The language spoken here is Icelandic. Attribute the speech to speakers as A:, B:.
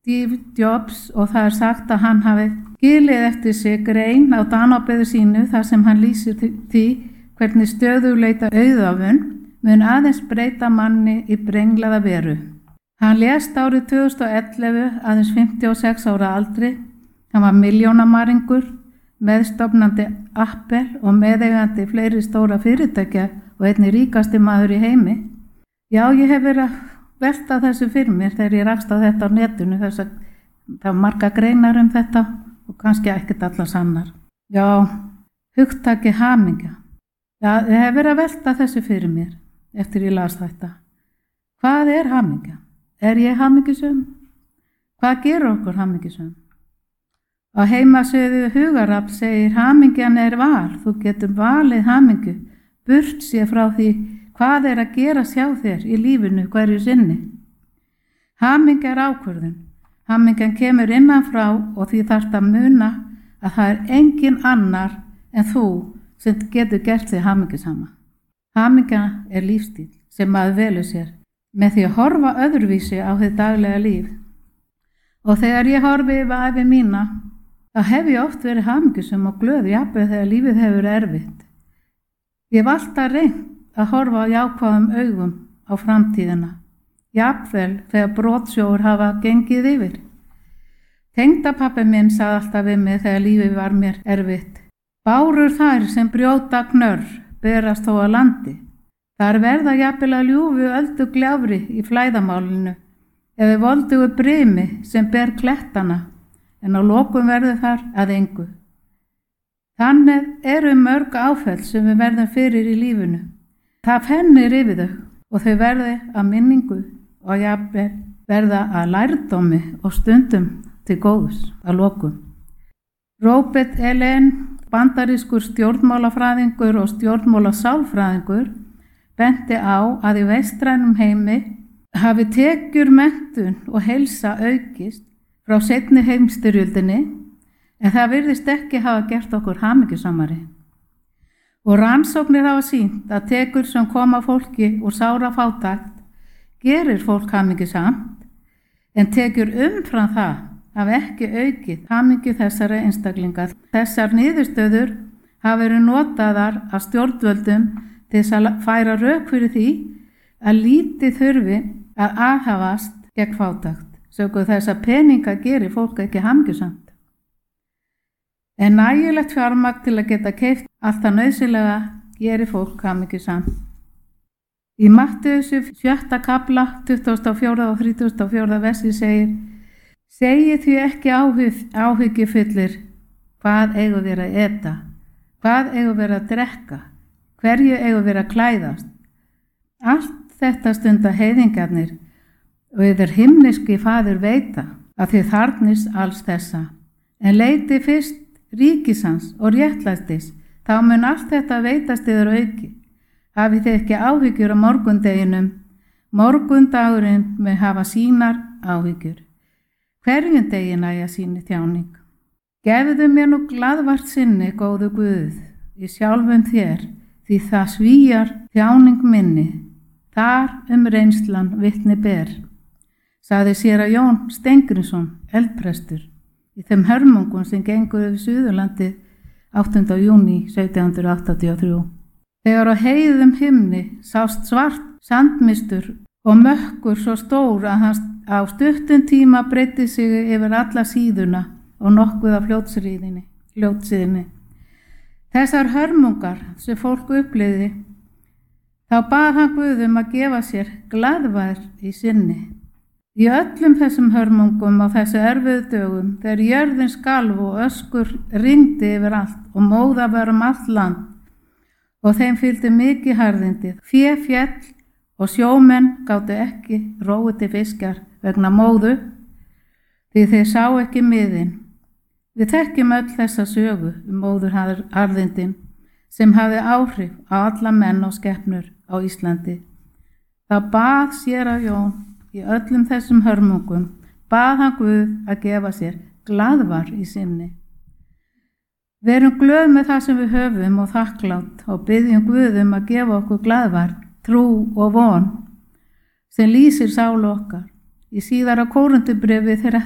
A: Steve Jobs og það sagt að hann hafi skilið eftir sig grein á dánarbeiðu sínu þar sem hann lýsir því hvernig stöðugleika auðafun mun aðeins breyta manni í brenglaða veru. Hann lést árið 2011 aðeins 56 ára aldri. Hann var milljónamaringur, meðstofnandi Apple og meðeigandi fleiri stóra fyrirtækja og einnig ríkasti maður í heimi. Já, ég hef verið að velta þessu fyrir mér þegar ég rakst á þetta á netinu. Það var marga greinar þetta og kannski ekkert allar sannar. Já, hugtaki hamingja. Já, ég hef verið að velta þessu fyrir mér eftir ég las þetta. Hvað er hamingja? Er ég hamingjusöm? Hvað gerur okkur hamingjusöm? Á heimasíðu Hugarafl segir hamingjan er val. Þú getur valið hamingju, burt sér frá því hvað er að gera sjá þér í lífinu hverju sinni. Hamingja er ákvörðun. Hamingjan kemur innan frá og því þarft að muna að það er engin annar en þú sem getur gert þig hamingjusama. Hamingja er lífstíl sem maður velur sér með því að horfa öðruvísi á þið daglega líf. Og þegar ég horfi yfir ævi mína, þá hef ég oft verið hamingjusöm og glöð jafnvel þegar lífið hefur erfitt. Ég hef alltaf reynt að horfa á jákvæðum augum á framtíðina, jafnvel þegar brotsjóur hafa gengið yfir. Tengdapabbi minn sagði alltaf við mig þegar lífið var mér erfitt. Bárur þær sem brjóta knörr berast þó að landi. Þar verða jafnvel að ljúfu öldu gljáfri í flæðamálinu eða voldugu brimi sem ber klettana en á lokum verður þar að engu. Þannig eru mörg áföll sem við verðum fyrir í lífinu. Það fennir yfir þau og þau verði að minningu og jafnvel verða að lærdómi og stundum til góðs að lokum. Robert Ellen, bandarískur stjórnmálafræðingur og stjórnmálasálfræðingur, benti á að í vestrænum heimi hafi tekjur, menntun og heilsa aukist frá seinni heimsstyrjöldinni en það virðist ekki hafa gert okkur hamingjusamari. Og rannsóknir hafa sýnt að tekjur sem koma fólki úr sára fátækt gerir fólk hamingjusamt en tekjur umfram það hafa ekki aukið hamingju þessara einstaklingar. Þessar niðurstöður hafa verið notaðar af stjórnvöldum til þess að færa rök fyrir því að lítið þurfi að aðhafast gegn fátækt, sökum þess að peninga gerir fólk ekki hamingjusamt. En nægilegt fjármagn til að geta keypt allt það nauðsynlega gerir fólk hamingjusamt. Í Mattheusar 7. kafla 24. og 34. versi segir: Segið því ekki áhyggjufullir, hvað eigum við að eta, hvað eigum við að drekka, hverju eigum við að klæðast. Allt þetta stunda heiðingarnir og yfir himneski faðir veita að þið þarfnist alls þessa. En leiti fyrst ríkis hans og réttlætis, þá mun allt þetta veitast yfir auki. Hafið þið ekki áhyggjur á morgundeginum, morgundagurinn mun hafa sínar áhyggjur. Hverjum degi nægja síni þjáning. Gefðu mér nú glaðvart sinni, góðu Guð, í sjálfum þér, því það svíjar þjáning minni, þar reynslan vitni ber, sagði séra Jón Steingrímsson, eldprestur, í þeim hörmungum sem gengur yfir Suðurlandi 8. júní 1783. Þegar á heiðum himni sást svart sandmistur og mökkur svo stór að hann á stuttum tíma breiddi sig yfir alla síðuna og nokkuð af fljótsíðinni. Þessar hörmungar sem fólk upplifði, þá bað hann Guð að gefa sér glaðvær í sinni. Í öllum þessum hörmungum á þessu erfiðu dögum, þegar jörðin skalf og öskur rigndi yfir allt og móða var allt land og þeim fylgdi mikið harðindi, fé féll og sjómenn gátu ekki róið til fiskjar vegna móðu, því þeir sá ekki miðin. Við þekkjum öll þessa sögu móðurharðindin sem hafði áhrif á alla menn og skepnur á Íslandi. Það bað séra Jón í öllum þessum hörmungum, bað hann Guð að gefa sér glaðvar í sinni. Verum glöð með það sem við höfum og þakklátt og biðjum Guð að gefa okkur glaðvar, trú og von sem lýsir sálu okkar. Í síðara Kórinthubrefi